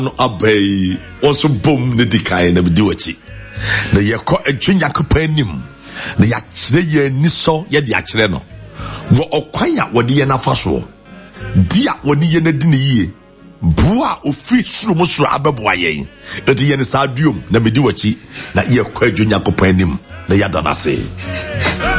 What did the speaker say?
no abay also boom ne dikai na bidi wachi na ye ko etwenya kopanim na ya kire ye niso ye de akire no wo okwan ya wode ye nafa so dia woni ye na di ne yie bua ofri suru mo suru abeboa ye eti ye ne sa duom na bidi wachi na ye ko etwenya kopanim na ya dana se